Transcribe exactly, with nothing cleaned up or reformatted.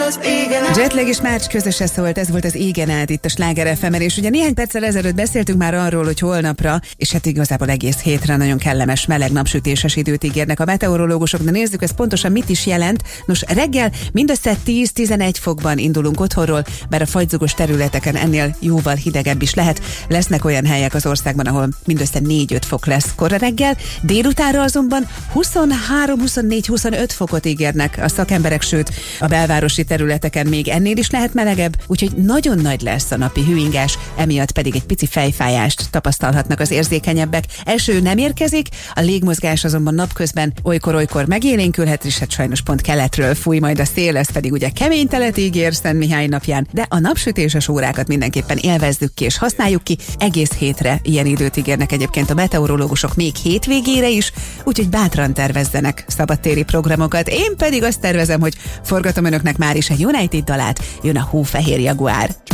az égen át. Jetlag és Márcs közösen szólt, ez volt az égen át itt a Sláger ef emen, és ugye néhány perccel ezelőtt beszéltünk már arról, hogy holnapra, és hát igazából egész hétre nagyon kellemes, meleg, napsütéses időt ígérnek a meteorológusok, de nézzük, ez pontosan mit is jelent. Nos, reggel mindössze tíz-tizenegy fokban indulunk otthonról, bár a fagyzugos területeken ennél jóval hidegebb is lehet. Lesznek olyan helyek az országban, ahol mindössze négy-öt fok lesz kora reggel, délutánra azonban huszonhárom, huszonnégy, huszonöt fokot ígérnek a szakemberek, sőt, a belvárosi területeken még ennél is lehet melegebb, úgyhogy nagyon nagy lesz a napi hőingás, emiatt pedig egy pici fejfájást tapasztalhatnak az érzékenyebbek. Eső nem érkezik, a légmozgás azonban napközben olykor-olykor megélénkülhet, és hát sajnos pont keletről fúj majd a szél, ez pedig ugye kemény telet ígér Szent Mihály napján, de a napsütéses órákat mindenképpen élvezzük ki és használjuk ki. Egész hétre ilyen időt ígérnek egyébként a meteorológusok, még hétvégére is, úgyhogy bátran tervezzenek szabadtéri programokat. Én pedig azt tervezem, hogy forgatom önöknek már is egy United dalát, jön a Hófehér Jaguár.